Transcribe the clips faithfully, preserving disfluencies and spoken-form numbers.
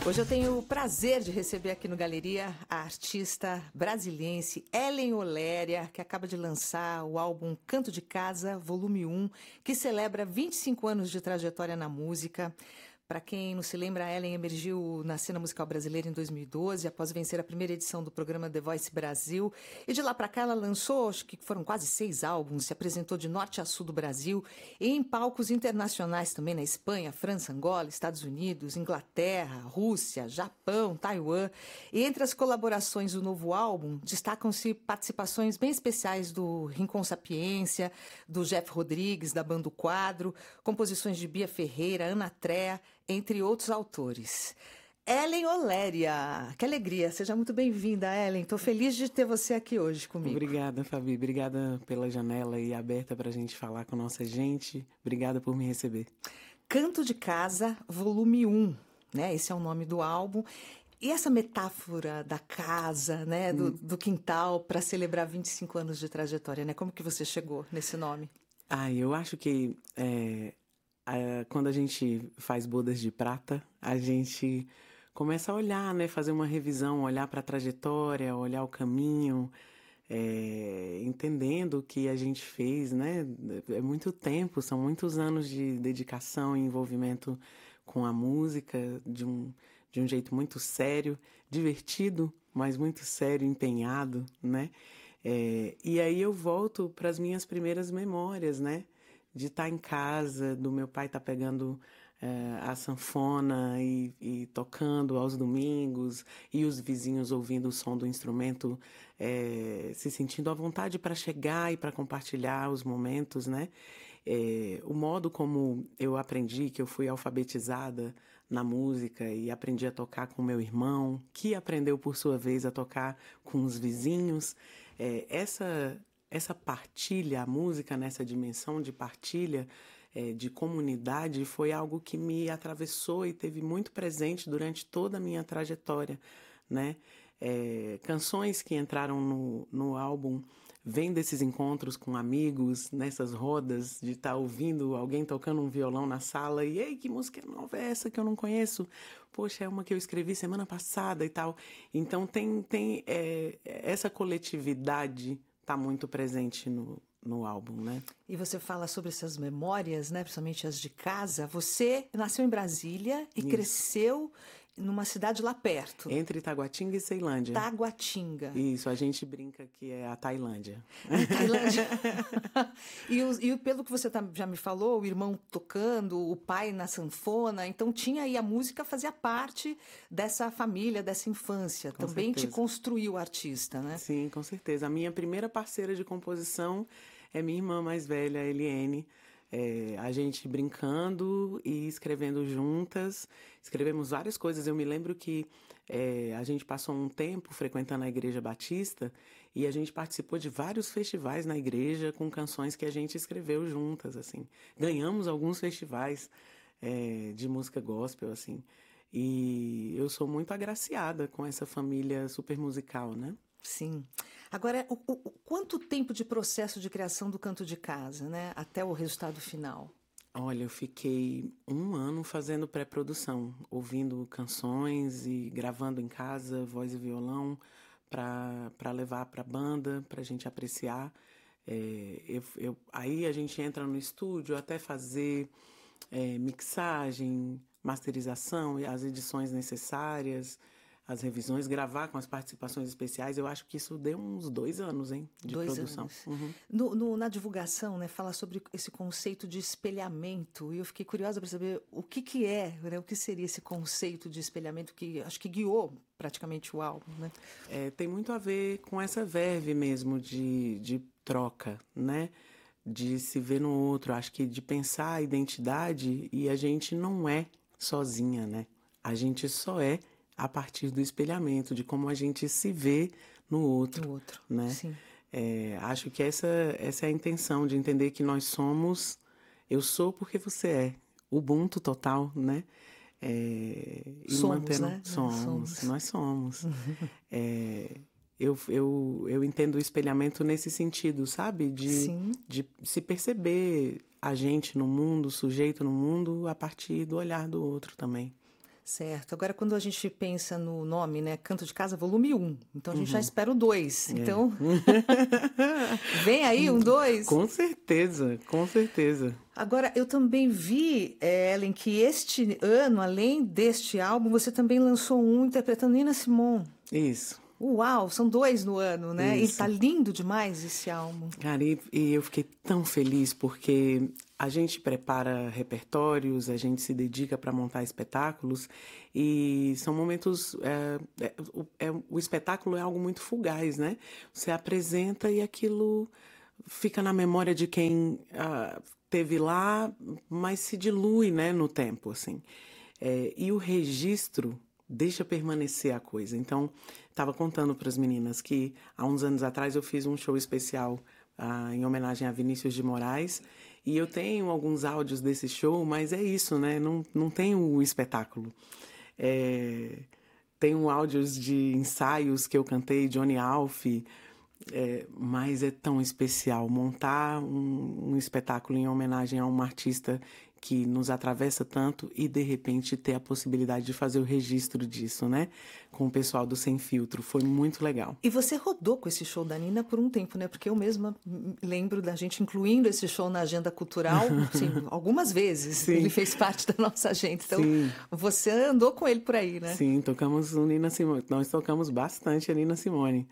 Hoje eu tenho o prazer de receber aqui no Galeria a artista brasiliense Ellen Oléria, que acaba de lançar o álbum Canto de Casa, volume um, que celebra vinte e cinco anos de trajetória na música. Para quem não se lembra, a Ellen emergiu na cena musical brasileira em dois mil e doze, após vencer a primeira edição do programa The Voice Brasil. E de lá para cá ela lançou, acho que foram quase seis álbuns, se apresentou de norte a sul do Brasil e em palcos internacionais também, na Espanha, França, Angola, Estados Unidos, Inglaterra, Rússia, Japão, Taiwan. E entre as colaborações do novo álbum, destacam-se participações bem especiais do Rincon Sapiência, do Jeff Rodrigues, da Banda do Quadro, composições de Bia Ferreira, Ana Trea, entre outros autores. Ellen Oléria, que alegria, seja muito bem-vinda, Ellen. Estou feliz de ter você aqui hoje comigo. Obrigada, Fabi, obrigada pela janela aí aberta para a gente falar com nossa gente, obrigada por me receber. Canto de Casa, volume um, né? Esse é o nome do álbum. E essa metáfora da casa, né, do, hum. do quintal, para celebrar vinte e cinco anos de trajetória, né? Como que você chegou nesse nome? Ah, eu acho que é, é, quando a gente faz bodas de prata, a gente começa a olhar, né, fazer uma revisão, olhar para a trajetória, olhar o caminho, é, entendendo o que a gente fez, né? É muito tempo, são muitos anos de dedicação e envolvimento com a música, de um, de um jeito muito sério, divertido, mas muito sério, empenhado, né? É, e aí eu volto para as minhas primeiras memórias, né? De estar em casa, do meu pai estar pegando é, a sanfona e, e tocando aos domingos, e os vizinhos ouvindo o som do instrumento, é, se sentindo à vontade para chegar e para compartilhar os momentos, né? É, o modo como eu aprendi, que eu fui alfabetizada na música e aprendi a tocar com meu irmão, que aprendeu por sua vez a tocar com os vizinhos, é, essa... Essa partilha, a música nessa dimensão de partilha, é, de comunidade, foi algo que me atravessou e teve muito presente durante toda a minha trajetória, né? É, canções que entraram no, no álbum vêm desses encontros com amigos, nessas rodas de estar ouvindo alguém tocando um violão na sala e, ei, que música nova é essa que eu não conheço? Poxa, é uma que eu escrevi semana passada e tal. Então tem, tem é, essa coletividade está muito presente no, no álbum, né? E você fala sobre essas memórias, né? Principalmente as de casa. Você nasceu em Brasília e Isso. cresceu numa cidade lá perto. Entre Taguatinga e Ceilândia. Taguatinga. Isso, a gente brinca que é a Tailândia. A Tailândia. e, o, e pelo que você tá, já me falou, o irmão tocando, o pai na sanfona, então tinha aí a música fazia parte dessa família, dessa infância. Com Também certeza. Te construiu artista, né? Sim, com certeza. A minha primeira parceira de composição é minha irmã mais velha, a Eliane. É, a gente brincando e escrevendo juntas, escrevemos várias coisas. Eu me lembro que é, a gente passou um tempo frequentando a Igreja Batista e a gente participou de vários festivais na igreja com canções que a gente escreveu juntas, assim. Ganhamos alguns festivais é, de música gospel, assim. E eu sou muito agraciada com essa família super musical, né? Sim. Agora, o, o, quanto tempo de processo de criação do Canto de Casa, né, até o resultado final? Olha, eu fiquei um ano fazendo pré-produção, ouvindo canções e gravando em casa, voz e violão, para levar para a banda, para a gente apreciar. É, eu, eu, aí a gente entra no estúdio até fazer é, mixagem, masterização, as edições necessárias, as revisões, gravar com as participações especiais. Eu acho que isso deu uns dois anos, hein, de dois produção. Anos. Uhum. No, no, na divulgação, né, fala sobre esse conceito de espelhamento, e eu fiquei curiosa para saber o que, que é, né, o que seria esse conceito de espelhamento que acho que guiou praticamente o álbum, né? É, tem muito a ver com essa verve mesmo de, de troca, né? De se ver no outro, acho que de pensar a identidade, e a gente não é sozinha, né? A gente só é a partir do espelhamento, de como a gente se vê no outro, no outro, né? Sim. É, acho que essa, essa é a intenção, de entender que nós somos, eu sou porque você é, Ubuntu total, né? É, somos, e mantendo, né? Somos, somos, nós somos. é, eu, eu, eu entendo o espelhamento nesse sentido, sabe? De, de se perceber a gente no mundo, o sujeito no mundo, a partir do olhar do outro também. Certo. Agora, quando a gente pensa no nome, né? Canto de Casa, volume um. Então, a gente Uhum. já espera o dois. É. Então, vem aí um dois. Com certeza, com certeza. Agora, eu também vi, Ellen, que este ano, além deste álbum, você também lançou um interpretando Nina Simone. Isso. Uau, são dois no ano, né? Isso. E tá lindo demais esse álbum. Cara, e, e eu fiquei tão feliz porque a gente prepara repertórios, a gente se dedica para montar espetáculos e são momentos... É, é, o, é, o espetáculo é algo muito fugaz, né? Você apresenta e aquilo fica na memória de quem ah, teve lá, mas se dilui, né, no tempo, assim. É, e o registro deixa permanecer a coisa. Então, estava contando para as meninas que há uns anos atrás eu fiz um show especial ah, em homenagem a Vinícius de Moraes e eu tenho alguns áudios desse show, mas é isso, né? Não, não tem o espetáculo. É, tenho áudios de ensaios que eu cantei, Johnny Alf, é, mas é tão especial montar um, um espetáculo em homenagem a uma artista que nos atravessa tanto e, de repente, ter a possibilidade de fazer o registro disso, né? Com o pessoal do Sem Filtro. Foi muito legal. E você rodou com esse show da Nina por um tempo, né? Porque eu mesma lembro da gente incluindo esse show na agenda cultural, assim, algumas vezes. Sim. Ele fez parte da nossa agenda. Então, Sim. você andou com ele por aí, né? Sim, tocamos o Nina Simone. Nós tocamos bastante a Nina Simone.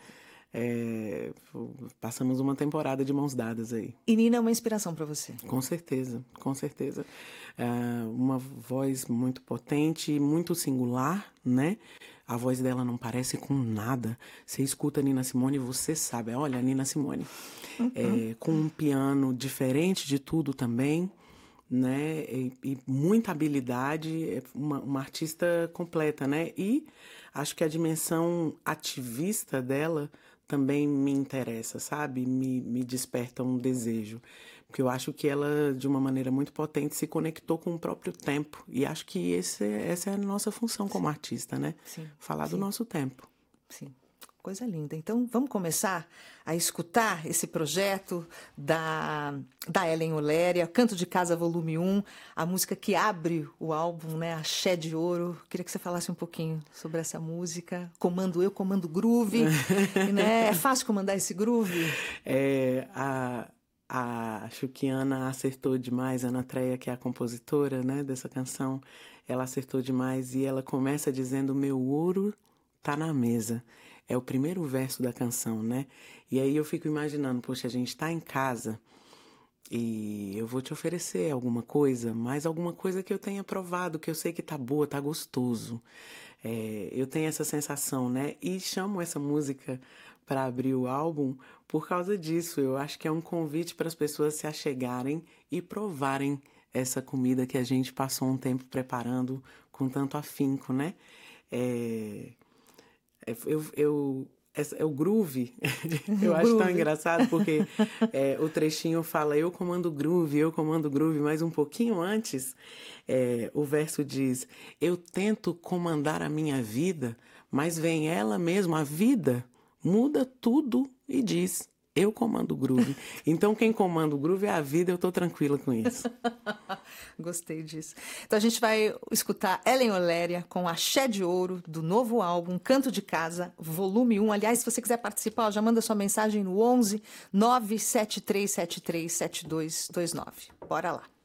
É, passamos uma temporada de mãos dadas aí. E Nina é uma inspiração para você? Com certeza, com certeza. É uma voz muito potente, muito singular, né? A voz dela não parece com nada. Você escuta a Nina Simone e você sabe, olha, a Nina Simone. Uhum. É, com um piano diferente de tudo também, né? E, e muita habilidade, é uma, uma artista completa, né? E acho que a dimensão ativista dela também me interessa, sabe? Me, me desperta um desejo. Porque eu acho que ela, de uma maneira muito potente, se conectou com o próprio tempo. E acho que esse, essa é a nossa função como artista, né? Sim. Falar Sim. do nosso tempo. Sim. Coisa linda. Então, vamos começar a escutar esse projeto da, da Ellen Oléria, Canto de Casa, volume um, a música que abre o álbum, né? Axé de Ouro. Queria que você falasse um pouquinho sobre essa música. Comando eu, comando groove. Né? É fácil comandar esse groove? É, a, a Chuquiana acertou demais, a Ana Treia, que é a compositora, né, dessa canção, ela acertou demais e ela começa dizendo: meu ouro tá na mesa. É o primeiro verso da canção, né? E aí eu fico imaginando, poxa, a gente tá em casa e eu vou te oferecer alguma coisa, mas alguma coisa que eu tenha provado, que eu sei que tá boa, tá gostoso. É, eu tenho essa sensação, né? E chamo essa música para abrir o álbum por causa disso. Eu acho que é um convite para as pessoas se achegarem e provarem essa comida que a gente passou um tempo preparando com tanto afinco, né? É... Eu, eu, é, é o groove, eu acho tão engraçado porque é, o trechinho fala eu comando groove, eu comando groove, mas um pouquinho antes é, o verso diz: eu tento comandar a minha vida, mas vem ela mesma, a vida muda tudo e diz: eu comando o groove. Então, quem comanda o groove é a vida, eu tô tranquila com isso. Gostei disso. Então, a gente vai escutar Ellen Oléria com Axé de Ouro, do novo álbum Canto de Casa, volume um. Aliás, se você quiser participar, ó, já manda sua mensagem no onze nove sete três sete três sete dois dois nove. Bora lá.